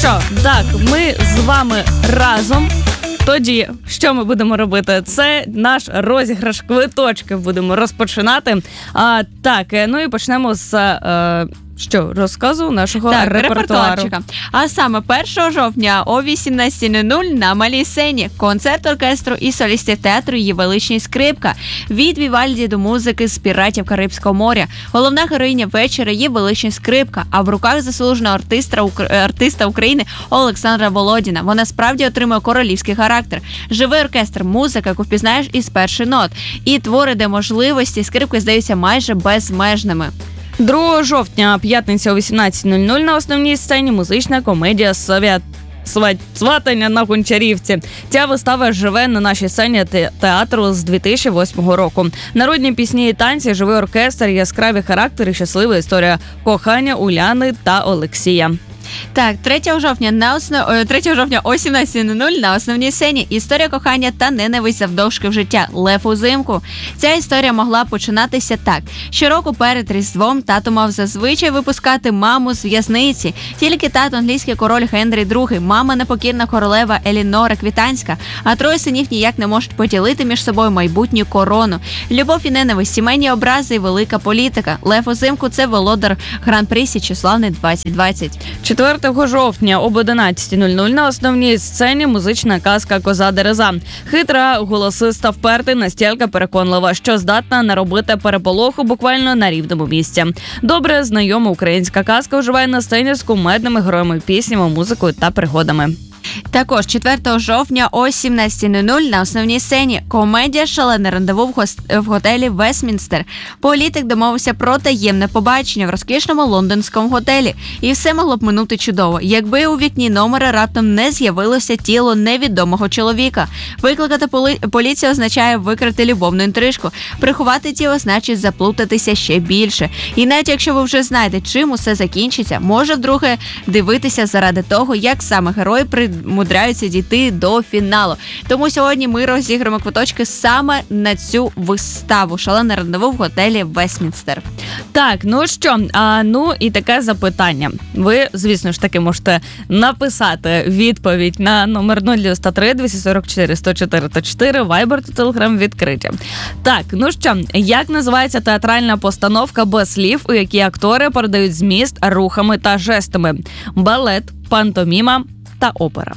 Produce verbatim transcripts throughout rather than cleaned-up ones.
що, так, ми з вами разом. Тоді, що ми будемо робити? Це наш розіграш квиточків будемо розпочинати. А, так, ну і почнемо з... Е, Що, розказу нашого так, репертуару. репертуарчика. А саме першого жовтня о вісімнадцятій нуль нуль на Малій сцені концерт оркестру і солістів театру «Її величність скрипка». Від Вівальді до музики з «Піратів Карибського моря». Головна героїня вечора «Її величність скрипка», а в руках заслуженого артиста, артиста України Олександра Володіна. Вона справді отримує королівський характер. Живий оркестр, музика, яку впізнаєш із перших нот. І твори, де можливості скрипки здаються майже безмежними. другого жовтня, п'ятниця о вісімнадцятій нуль нуль на основній сцені музична комедія «Совят». Сватання на Гончарівці. Ця вистава живе на нашій сцені театру з дві тисячі восьмого року. Народні пісні і танці, живий оркестр, яскраві характери, щаслива історія кохання Уляни та Олексія. Так, третього жовтня на основ... третього жовтня о сімнадцятій нуль нуль на основній сцені історія кохання та ненависть завдовжки життя Лев узимку. Ця історія могла починатися так. Щороку перед Різдвом тато мав зазвичай випускати маму з в'язниці. Тільки тато англійський король Генрі другий, мама непокірна королева Елінора Квітанська, а троє синів ніяк не можуть поділити між собою майбутню корону. Любов і ненависть, сімейні образи і велика політика. Лев узимку – це володар гран-прі Січеславни двадцять двадцять. четвертого жовтня об одинадцятій нуль нуль на основній сцені музична казка «Коза Дереза». Хитра, голосиста, впертий, настільки переконлива, що здатна наробити переполоху буквально на рівному місці. Добре знайома українська казка вживає на сцені з кумедними героями, піснями, музикою та пригодами. Також четвертого жовтня о сімнадцятій нуль нуль на основній сцені комедія «Шалене рандеву» в, гост... в готелі «Вестмінстер». Політик домовився про таємне побачення в розкішному лондонському готелі. І все могло б минути чудово, якби у вікні номера раптом не з'явилося тіло невідомого чоловіка. Викликати поли... поліцію означає викрити любовну інтрижку. Приховати тіло значить заплутатися ще більше. І навіть якщо ви вже знаєте, чим усе закінчиться, може вдруге дивитися заради того, як саме герої при мудряються дійти до фіналу. Тому сьогодні ми розіграємо квиточки саме на цю виставу «Шалене рандеву» в готелі «Вестмінстер». Так, ну що, а, ну і таке запитання. Ви, звісно ж таки, можете написати відповідь на номер нуль дев'ять три двісті сорок чотири сто чотири чотири, Viber та Telegram відкриті. Так, ну що, як називається театральна постановка без слів, у якій актори передають зміст рухами та жестами? Балет, пантоміма та опера.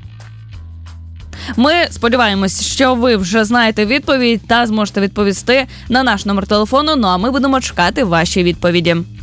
Ми сподіваємось, що ви вже знаєте відповідь та зможете відповісти на наш номер телефону, ну а ми будемо чекати ваші відповіді.